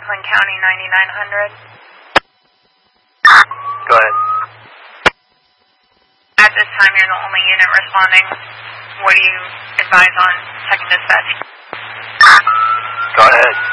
Franklin County 9900. Go ahead. At this time, you're the only unit responding. What do you advise on second dispatch? Go ahead.